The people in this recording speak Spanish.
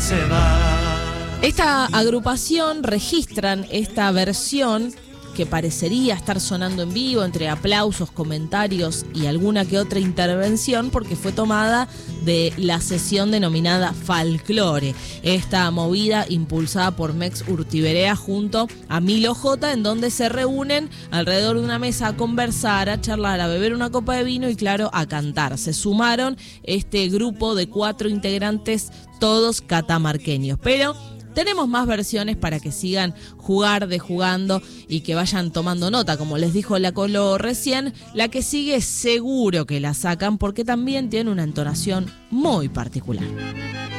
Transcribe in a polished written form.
se va. Esta agrupación registran esta versión que parecería estar sonando en vivo entre aplausos, comentarios y alguna que otra intervención porque fue tomada de la sesión denominada Folklore, esta movida impulsada por Mex Urtiberea junto a Milo J, en donde se reúnen alrededor de una mesa a conversar, a charlar, a beber una copa de vino y claro, a cantar. Se sumaron este grupo de 4 integrantes, todos catamarqueños, pero tenemos más versiones para que sigan jugando y que vayan tomando nota. Como les dijo la Colo recién, la que sigue seguro que la sacan porque también tiene una entonación muy particular.